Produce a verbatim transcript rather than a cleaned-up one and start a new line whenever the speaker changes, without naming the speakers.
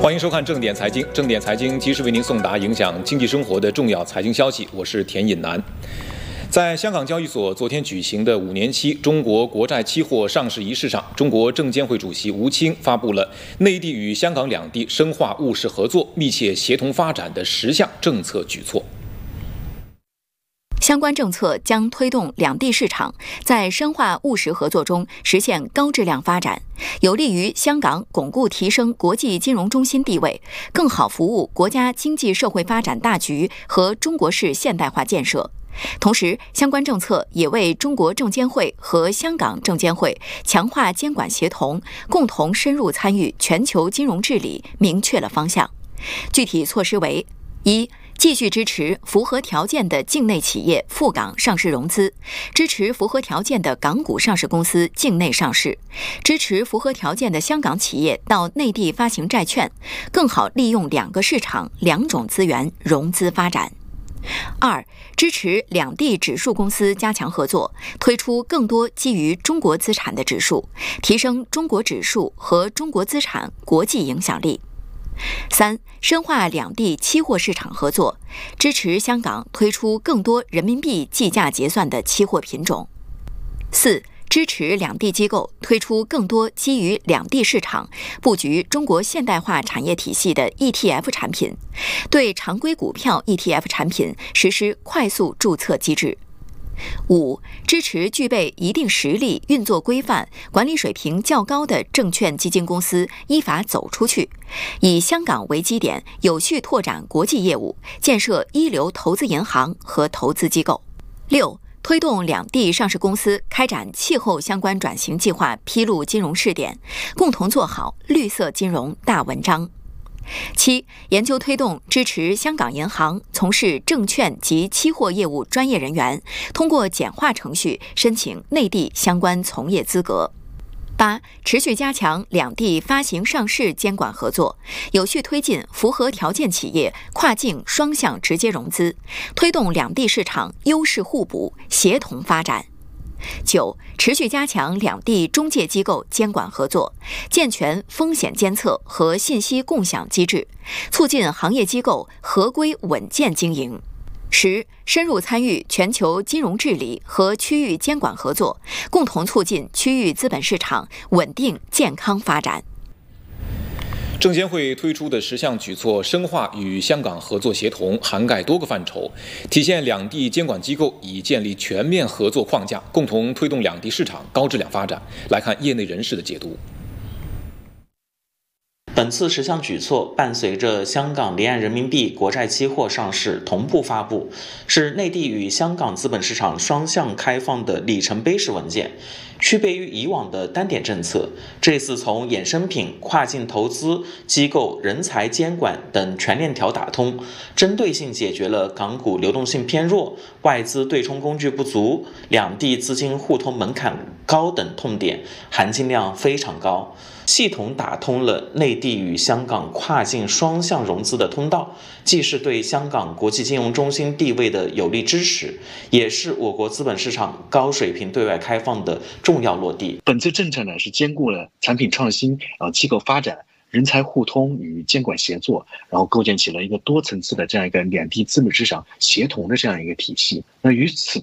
欢迎收看正点财经，正点财经及时为您送达影响经济生活的重要财经消息。我是田引南。在香港交易所昨天举行的五年期中国国债期货上市仪式上，中国证监会主席吴清发布了内地与香港两地深化务实合作、密切协同发展的十项政策举措。
相关政策将推动两地市场在深化务实合作中实现高质量发展，有利于香港巩固提升国际金融中心地位，更好服务国家经济社会发展大局和中国式现代化建设。同时，相关政策也为中国证监会和香港证监会强化监管协同，共同深入参与全球金融治理明确了方向。具体措施为：一、继续支持符合条件的境内企业赴港上市融资，支持符合条件的港股上市公司境内上市，支持符合条件的香港企业到内地发行债券，更好利用两个市场、两种资源融资发展。二、支持两地指数公司加强合作，推出更多基于中国资产的指数，提升中国指数和中国资产国际影响力。三、深化两地期货市场合作，支持香港推出更多人民币计价结算的期货品种。四、支持两地机构推出更多基于两地市场布局中国现代化产业体系的 E T F 产品，对常规股票 E T F 产品实施快速注册机制。五、支持具备一定实力、运作规范、管理水平较高的证券基金公司依法走出去，以香港为基点，有序拓展国际业务，建设一流投资银行和投资机构。六、推动两地上市公司开展气候相关转型计划披露金融试点，共同做好绿色金融大文章。七、研究推动支持香港银行从事证券及期货业务专业人员通过简化程序申请内地相关从业资格。八、持续加强两地发行上市监管合作，有序推进符合条件企业跨境双向直接融资，推动两地市场优势互补、协同发展。九、持续加强两地中介机构监管合作，健全风险监测和信息共享机制，促进行业机构合规稳健经营。十、深入参与全球金融治理和区域监管合作，共同促进区域资本市场稳定健康发展。
证监会推出的十项举措深化与香港合作协同，涵盖多个范畴，体现两地监管机构已建立全面合作框架，共同推动两地市场高质量发展。来看业内人士的解读。
本次十项举措伴随着香港离岸人民币国债期货上市同步发布，是内地与香港资本市场双向开放的里程碑式文件。区别于以往的单点政策，这次从衍生品、跨境投资、机构、人才监管等全链条打通，针对性解决了港股流动性偏弱、外资对冲工具不足、两地资金互通门槛高等痛点，含金量非常高。系统打通了内地与香港跨境双向融资的通道，既是对香港国际金融中心地位的有力支持，也是我国资本市场高水平对外开放的重要落地。
本次政策呢是兼顾了产品创新、呃机构发展、人才互通与监管协作，然后构建起了一个多层次的这样一个两地资本市场协同的这样一个体系。那与此